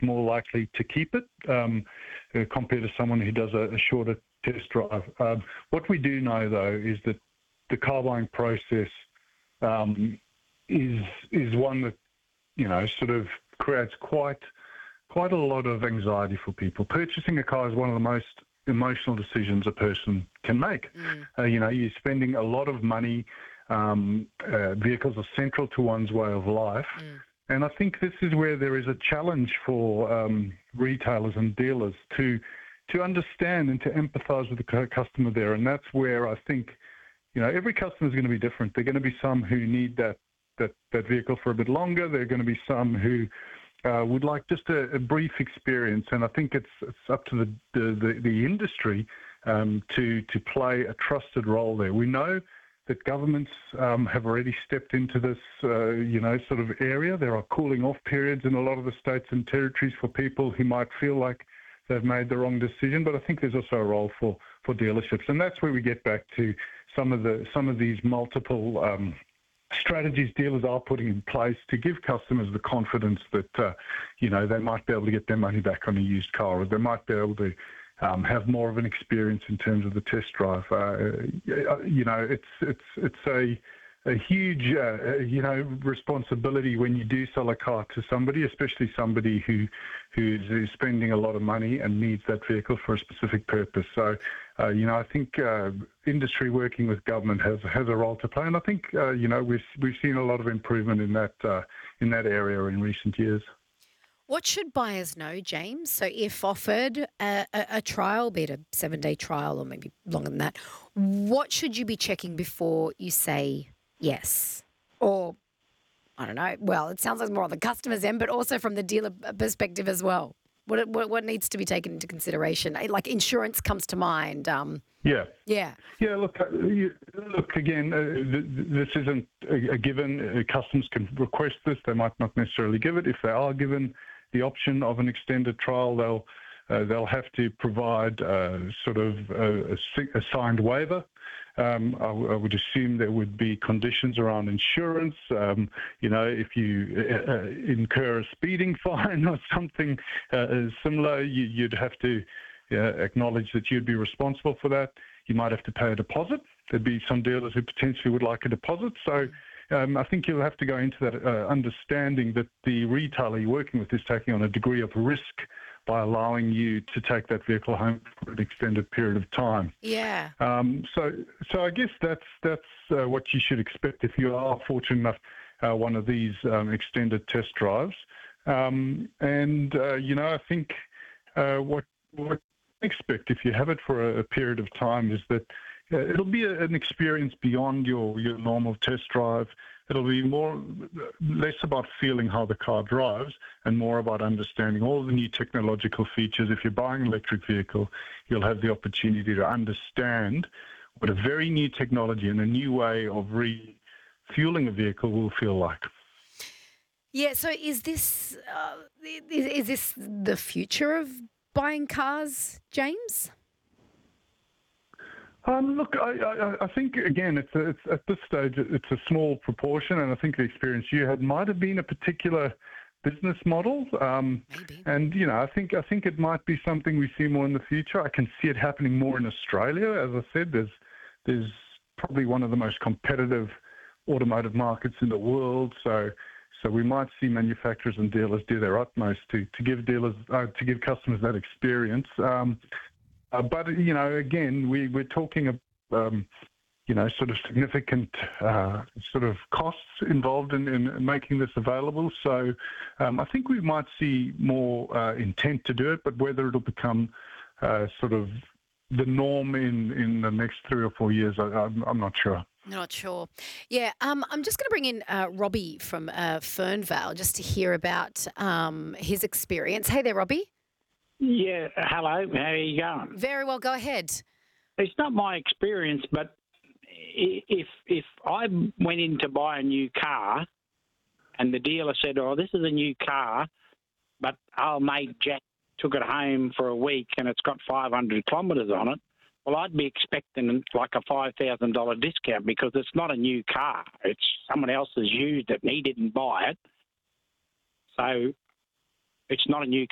more likely to keep it compared to someone who does a shorter test drive. What we do know, though, is that the car buying process is one that, sort of creates quite a lot of anxiety for people. Purchasing a car is one of the most emotional decisions a person can make. You're spending a lot of money. Vehicles are central to one's way of life. And I think this is where there is a challenge for retailers and dealers to understand and to empathise with the customer there. And that's where I think, every customer is going to be different. There are going to be some who need that vehicle for a bit longer. There are going to be some who would like just a brief experience. And I think it's up to the industry to play a trusted role there. We know that governments have already stepped into this, sort of area. There are cooling off periods in a lot of the states and territories for people who might feel like they've made the wrong decision. But I think there's also a role for dealerships, and that's where we get back to some of these multiple strategies dealers are putting in place to give customers the confidence that they might be able to get their money back on a used car, or they might be able to have more of an experience in terms of the test drive. It's a huge responsibility when you do sell a car to somebody, especially somebody who's spending a lot of money and needs that vehicle for a specific purpose. So, I think industry working with government has a role to play, and I think we've seen a lot of improvement in that area in recent years. What should buyers know, James? So if offered a trial, be it a 7-day trial or maybe longer than that, what should you be checking before you say yes? Or, I don't know, well, it sounds like more on the customer's end, but also from the dealer perspective as well. What needs to be taken into consideration? Like insurance comes to mind. Yeah. Look, again, this isn't a given. Customers can request this. They might not necessarily give it. If they are given the option of an extended trial, they'll have to provide sort of a signed waiver. I would assume there would be conditions around insurance. If you incur a speeding fine or something similar, you'd have to acknowledge that you'd be responsible for that. You might have to pay a deposit. There'd be some dealers who potentially would like a deposit. So I think you'll have to go into that understanding that the retailer you're working with is taking on a degree of risk by allowing you to take that vehicle home for an extended period of time. Yeah. So I guess that's what you should expect if you are fortunate enough one of these extended test drives. I think what you expect if you have it for a period of time is that it'll be an experience beyond your normal test drive. It'll be less about feeling how the car drives and more about understanding all the new technological features. If you're buying an electric vehicle, you'll have the opportunity to understand what a very new technology and a new way of refueling a vehicle will feel like. Yeah, so is this the future of buying cars, James? Look, I think, again, it's at this stage, it's a small proportion, and I think the experience you had might have been a particular business model. Maybe. And, I think it might be something we see more in the future. I can see it happening more in Australia. As I said, there's probably one of the most competitive automotive markets in the world. So we might see manufacturers and dealers do their utmost to give customers that experience. But, again, we're talking sort of significant sort of costs involved in making this available. So I think we might see more intent to do it, but whether it'll become sort of the norm in the next 3 or 4 years, I'm not sure. Not sure. Yeah, I'm just going to bring in Robbie from Fernvale just to hear about his experience. Hey there, Robbie. Yeah, hello. How are you going? Very well. Go ahead. It's not my experience, but if I went in to buy a new car and the dealer said, "Oh, this is a new car, but our mate Jack took it home for a week and it's got 500 kilometres on it," well, I'd be expecting like a $5,000 discount because it's not a new car. It's someone else has used it and he didn't buy it. So it's not a new